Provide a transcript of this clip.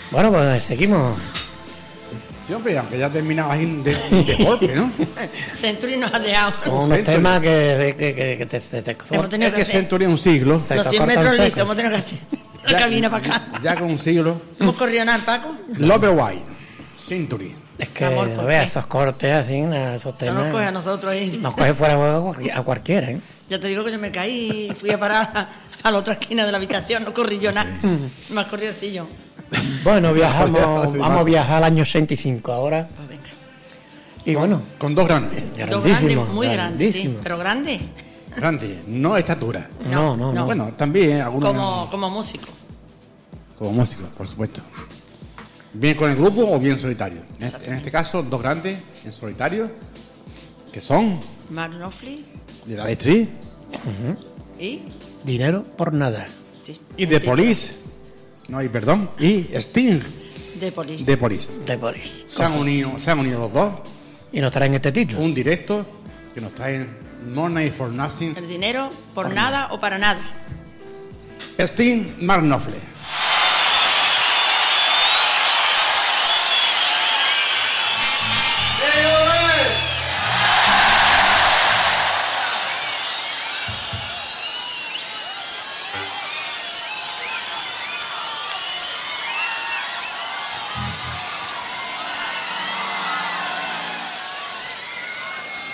Bueno, pues seguimos. Sí, hombre, aunque ya terminaba ahí de golpe, ¿no? Century nos ha dejado. Con unos Century. temas que te Hemos tenido Es que que hacer Century es un siglo. Se los te 100 cortan metros seco. listos, hemos tenido que hacer la cabina para acá. Ya con un siglo. Hemos corrido nada, Paco. Love White, Century. Es que, Amor, no ¿por veas, qué? esos cortes así, esos Esto temas. nos coge a nosotros ahí. Nos coge fuera de juego a cualquiera, ¿eh? Ya te digo que yo me caí y fui a parar a la otra esquina de la habitación, no corrí yo nada. Más corrí el sillón. Bueno, vamos a viajar al año 65 ahora. Pues venga. Y bueno, Con dos grandes. Dos grandes, grandísimo. muy grandes, sí, grandísimo. pero grandes. Grandes, no estatura. No. Bueno, también algunos Como músico. como músicos, por supuesto. Bien con el grupo o bien solitario. En este caso, dos grandes en solitario, que son Mark Knopfler de la Street y... Dinero por nada. Sí, y The Police. No hay perdón. Y Sting de Police. de Police. De Boris. Se han unido los dos. Y nos traen este título. Un directo que nos trae Money for Nothing. El dinero por nada o para nada. Sting, Mark Knopfler.